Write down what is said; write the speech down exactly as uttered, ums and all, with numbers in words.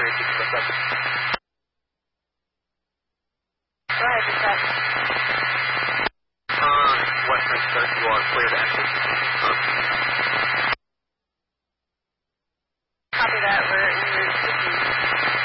three six seven. Go ahead, dispatch. Uh, Western Star, you are clear to exit.